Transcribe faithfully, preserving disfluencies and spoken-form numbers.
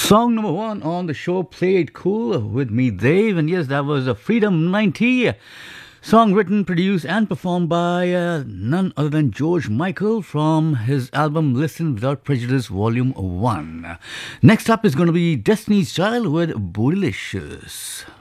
Song number one on the show, Play It Cool with me, Dave. And yes, that was a Freedom ninety song written, produced, and performed by uh, none other than George Michael from his album Listen Without Prejudice, Volume one. Next up is going to be Destiny's Child with Bootylicious.